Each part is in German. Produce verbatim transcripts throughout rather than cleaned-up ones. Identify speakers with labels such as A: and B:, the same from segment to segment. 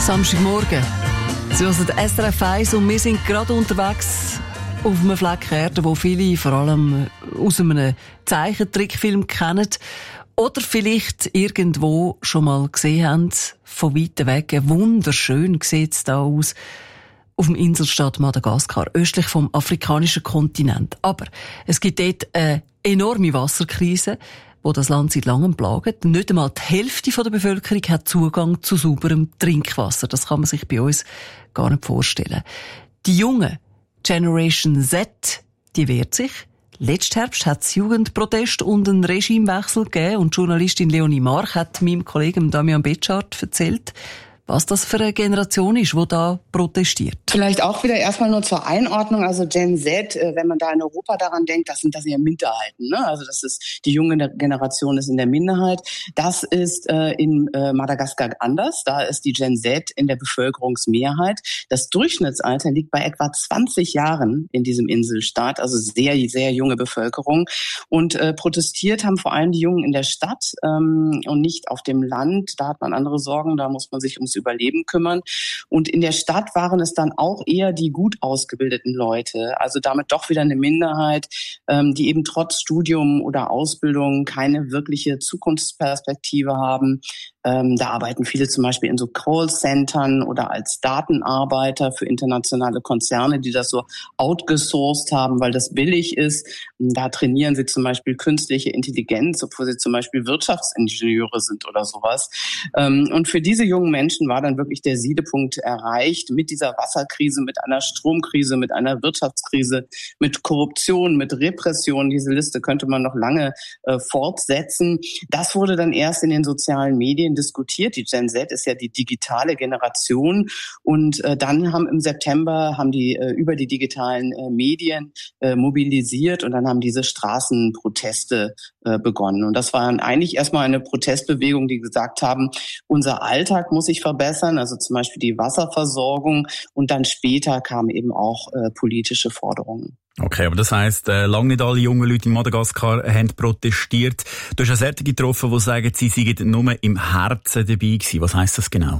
A: Samstagmorgen. Sie hören S R F eins und wir sind gerade unterwegs auf einem Fleck Erde, wo viele vor allem aus einem Zeichentrickfilm kennen oder vielleicht irgendwo schon mal gesehen haben, von weit weg. Wunderschön sieht es da aus auf dem Inselstaat Madagaskar, östlich vom afrikanischen Kontinent. Aber es gibt dort eine enorme Wasserkrise, wo das Land seit langem plagt. Nicht einmal die Hälfte der Bevölkerung hat Zugang zu sauberem Trinkwasser. Das kann man sich bei uns gar nicht vorstellen. Die junge Generation Z, die wehrt sich. Letzten Herbst hat es Jugendprotest und einen Regimewechsel gegeben und die Journalistin Leonie Mark hat meinem Kollegen Damian Betschart erzählt, was das für eine Generation ist, die da protestiert.
B: Vielleicht auch wieder erstmal nur zur Einordnung. Also Gen Z, wenn man da in Europa daran denkt, das sind das ja Minderheiten. Ne? Also das ist, die junge Generation ist in der Minderheit. Das ist äh, in äh, Madagaskar anders. Da ist die Gen Z in der Bevölkerungsmehrheit. Das Durchschnittsalter liegt bei etwa zwanzig Jahren in diesem Inselstaat. Also sehr, sehr junge Bevölkerung. Und äh, protestiert haben vor allem die Jungen in der Stadt ähm, und nicht auf dem Land. Da hat man andere Sorgen, da muss man sich ums Überleben kümmern. Und in der Stadt waren es dann auch eher die gut ausgebildeten Leute, also damit doch wieder eine Minderheit, ähm, die eben trotz Studium oder Ausbildung keine wirkliche Zukunftsperspektive haben. Ähm, da arbeiten viele zum Beispiel in so Callcentern oder als Datenarbeiter für internationale Konzerne, die das so outgesourced haben, weil das billig ist. Und da trainieren sie zum Beispiel künstliche Intelligenz, obwohl sie zum Beispiel Wirtschaftsingenieure sind oder sowas. Ähm, und für diese jungen Menschen war dann wirklich der Siedepunkt erreicht mit dieser Wasserkrise, mit einer Stromkrise, mit einer Wirtschaftskrise, mit Korruption, mit Repression. Diese Liste könnte man noch lange äh, fortsetzen. Das wurde dann erst in den sozialen Medien diskutiert. Die Gen Z ist ja die digitale Generation und äh, dann haben im September haben die äh, über die digitalen äh, Medien äh, mobilisiert und dann haben diese Straßenproteste äh, begonnen. Und das war eigentlich erstmal eine Protestbewegung, die gesagt haben, unser Alltag muss sich verbessern, also zum Beispiel die Wasserversorgung, und dann später kamen eben auch äh, politische Forderungen.
C: Okay, aber das heisst, äh, lange nicht alle jungen Leute in Madagaskar haben protestiert. Du hast auch solche getroffen, die sagen, sie seien nur im Herzen dabei gewesen. Was heisst das genau?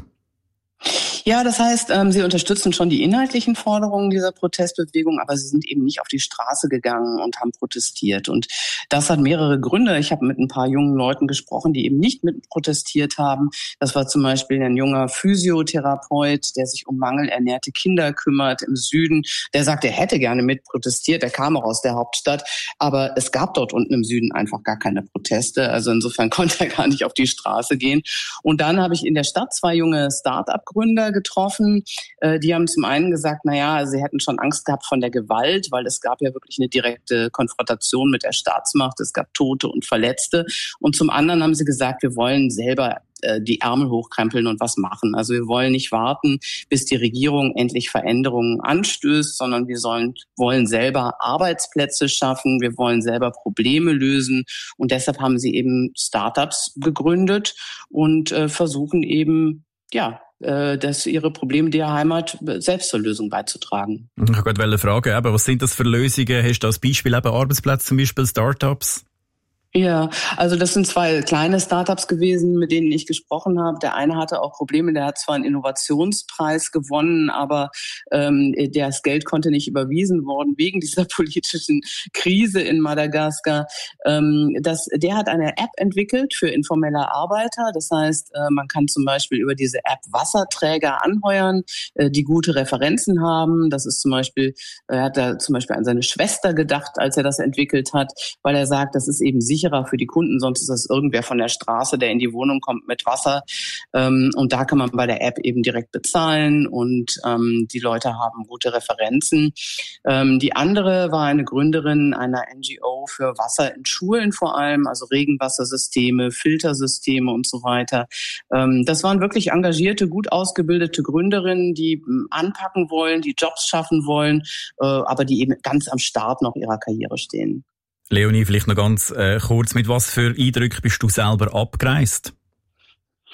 B: Ja, das heißt, ähm, sie unterstützen schon die inhaltlichen Forderungen dieser Protestbewegung, aber sie sind eben nicht auf die Straße gegangen und haben protestiert. Und das hat mehrere Gründe. Ich habe mit ein paar jungen Leuten gesprochen, die eben nicht mit protestiert haben. Das war zum Beispiel ein junger Physiotherapeut, der sich um mangelernährte Kinder kümmert im Süden. Der sagt, er hätte gerne mit protestiert. Er kam auch aus der Hauptstadt, aber es gab dort unten im Süden einfach gar keine Proteste. Also insofern konnte er gar nicht auf die Straße gehen. Und dann habe ich in der Stadt zwei junge Start-up-Gründer getroffen. Die haben zum einen gesagt, na ja, sie hätten schon Angst gehabt von der Gewalt, weil es gab ja wirklich eine direkte Konfrontation mit der Staatsmacht. Es gab Tote und Verletzte. Und zum anderen haben sie gesagt, wir wollen selber die Ärmel hochkrempeln und was machen. Also wir wollen nicht warten, bis die Regierung endlich Veränderungen anstößt, sondern wir sollen, wollen selber Arbeitsplätze schaffen, wir wollen selber Probleme lösen. Und deshalb haben sie eben Startups gegründet und äh, versuchen eben, ja, dass ihre Probleme der Heimat selbst zur Lösung beizutragen.
C: Ich wollte gerade fragen, aber was sind das für Lösungen? Hast du als Beispiel eben Arbeitsplätze, zum Beispiel Startups?
B: Ja, also das sind zwei kleine Startups gewesen, mit denen ich gesprochen habe. Der eine hatte auch Probleme, der hat zwar einen Innovationspreis gewonnen, aber ähm, das Geld konnte nicht überwiesen worden wegen dieser politischen Krise in Madagaskar. Ähm, das, der hat eine App entwickelt für informelle Arbeiter. Das heißt, äh, man kann zum Beispiel über diese App Wasserträger anheuern, äh, die gute Referenzen haben. Das ist zum Beispiel, er hat da zum Beispiel an seine Schwester gedacht, als er das entwickelt hat, weil er sagt, das ist eben sicher für die Kunden, sonst ist das irgendwer von der Straße, der in die Wohnung kommt mit Wasser. Und da kann man bei der App eben direkt bezahlen und die Leute haben gute Referenzen. Die andere war eine Gründerin einer N G O für Wasser in Schulen vor allem, also Regenwassersysteme, Filtersysteme und so weiter. Das waren wirklich engagierte, gut ausgebildete Gründerinnen, die anpacken wollen, die Jobs schaffen wollen, aber die eben ganz am Start noch ihrer Karriere stehen.
C: Leonie, vielleicht noch ganz äh, kurz, mit was für Eindrücken bist du selber abgereist?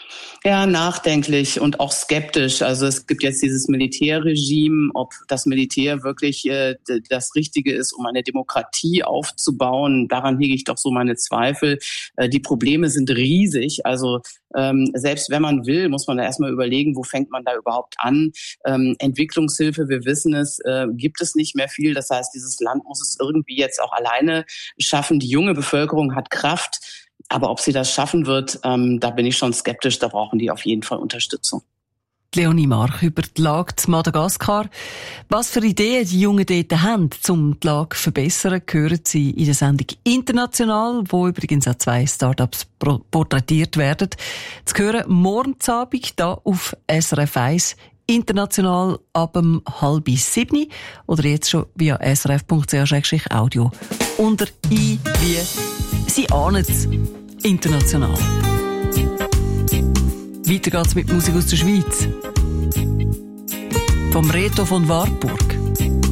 B: Ja, nachdenklich und auch skeptisch. Also es gibt jetzt dieses Militärregime, ob das Militär wirklich äh, das Richtige ist, um eine Demokratie aufzubauen. Daran hege ich doch so meine Zweifel. Äh, die Probleme sind riesig. Also ähm, selbst wenn man will, muss man da erstmal überlegen, wo fängt man da überhaupt an. Ähm, Entwicklungshilfe, wir wissen es, äh, gibt es nicht mehr viel. Das heißt, dieses Land muss es irgendwie jetzt auch alleine schaffen. Die junge Bevölkerung hat Kraft. Aber ob sie das schaffen wird, ähm, da bin ich schon skeptisch. Da brauchen die auf jeden Fall Unterstützung.
A: Leonie Mark über die Lage in Madagaskar. Was für Ideen die Jungen dort haben, um die Lage zu verbessern, hören Sie in der Sendung «International», wo übrigens auch zwei Start-ups porträtiert werden. Zu hören morgen Abend hier auf S R F eins. International ab um halb sieben oder jetzt schon via s r f punkt c h slash audio unter «I» wie Sie ahnen es. International. Weiter geht's mit Musik aus der Schweiz. Vom Reto von Wartburg.